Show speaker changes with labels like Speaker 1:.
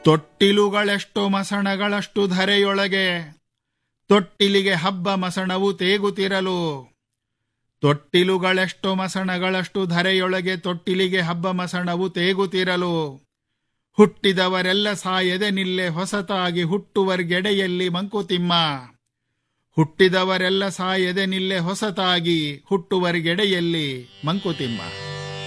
Speaker 1: ತೊಟ್ಟಿಲುಗಳೆಷ್ಟು ಮಸಣಗಳಷ್ಟು ಧರೆಯೊಳಗೆ, ತೊಟ್ಟಿಲಿಗೆ ಹಬ್ಬ ಮಸಣವು ತೇಗುತ್ತಿರಲು. ತೊಟ್ಟಿಲುಗಳೆಷ್ಟು ಮಸಣಗಳಷ್ಟು ಧರೆಯೊಳಗೆ, ತೊಟ್ಟಿಲಿಗೆ ಹಬ್ಬ ಮಸಣವು ತೇಗುತ್ತಿರಲು. ಹುಟ್ಟಿದವರೆಲ್ಲ ಸಾಯದೆ ನಿಲ್ಲೆ ಹೊಸತಾಗಿ ಹುಟ್ಟುವರ್ಗೆಡೆಯಲ್ಲಿ ಮಂಕುತಿಮ್ಮ. ಹುಟ್ಟಿದವರೆಲ್ಲ ಸಾಯದೆ ನಿಲ್ಲೆ ಹೊಸತಾಗಿ ಹುಟ್ಟುವರ್ಗೆಡೆಯಲ್ಲಿ ಮಂಕುತಿಮ್ಮ.